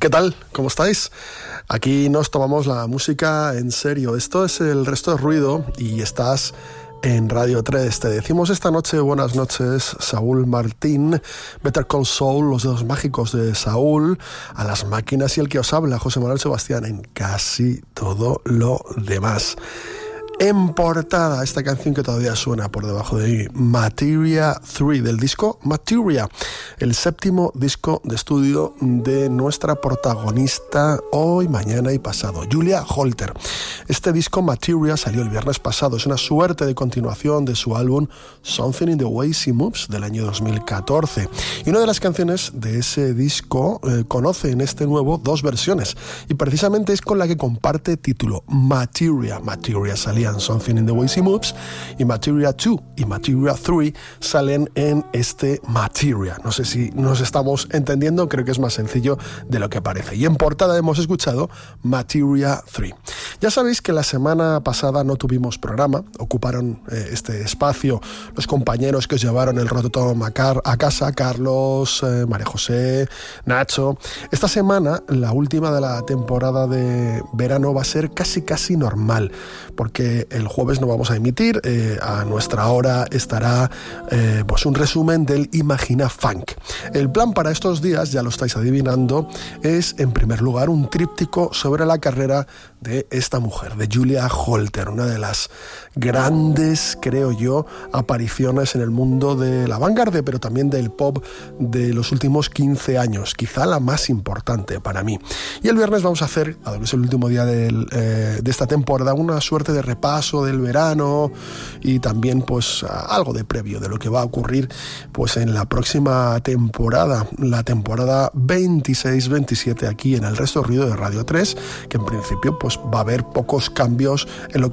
¿Qué tal? ¿Cómo estáis? Aquí nos tomamos la música en serio. Esto es El Resto de Ruido y estás en Radio 3. Te decimos esta noche buenas noches, Saúl Martín, Better Call Saul, los dedos mágicos de Saúl, a las máquinas y el que os habla, José Manuel Sebastián, en casi todo lo demás. En portada, esta canción que todavía suena por debajo de mí, Materia 3, del disco Materia, el séptimo disco de estudio de nuestra protagonista hoy, mañana y pasado, Julia Holter. Este disco Materia salió el viernes pasado, es una suerte de continuación de su álbum Something in the Way She Moves del año 2014. Y una de las canciones de ese disco conoce en este nuevo dos versiones, y precisamente es con la que comparte título, Materia. Materia salía en Something in the Way She Moves, y Materia 2 y Materia 3 salen en este Materia. No sé si nos estamos entendiendo, creo que es más sencillo de lo que parece. Y en portada hemos escuchado Materia 3. Ya sabéis que la semana pasada no tuvimos programa, ocuparon este espacio los compañeros que os llevaron el Rototom a casa, Carlos, María José, Nacho. Esta semana, la última de la temporada de verano, va a ser casi normal, porque el jueves no vamos a emitir, a nuestra hora estará pues un resumen del Imagina Funk. El plan para estos días, ya lo estáis adivinando, es en primer lugar un tríptico sobre la carrera de esta mujer, de Julia Holter, una de las grandes, creo yo, apariciones en el mundo de la vanguardia, pero también del pop de los últimos 15 años, quizá la más importante para mí. Y el viernes vamos a hacer, a lo que es el último día de esta temporada, una suerte de repaso del verano y también pues algo de previo de lo que va a ocurrir pues en la próxima temporada, la temporada 26-27 aquí en El Resto de Ruido de Radio 3, que en principio pues va a haber pocos cambios en lo que